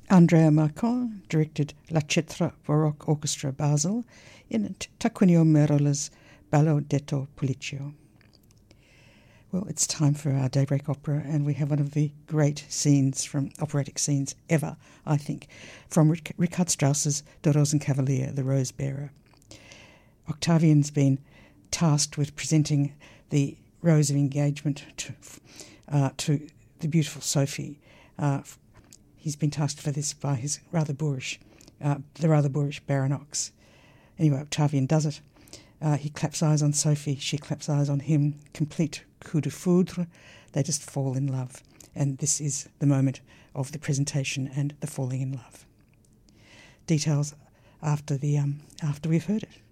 Andrea Marcon directed La Cetra Baroque Orchestra Basel in Tarquinio Merola's Ballo detto Pulicio. Well, it's time for our daybreak opera, and we have one of the great scenes from operatic scenes ever, I think, from Richard Strauss's Der Rosenkavalier, The Rose Bearer. Octavian's been tasked with presenting the rose of engagement to the beautiful Sophie. He's been tasked for this by his the rather boorish Baron Ochs. Anyway, Octavian does it. He claps eyes on Sophie, she claps eyes on him, complete coup de foudre. They just fall in love, and this is the moment of the presentation and the falling in love. Details after we've heard it.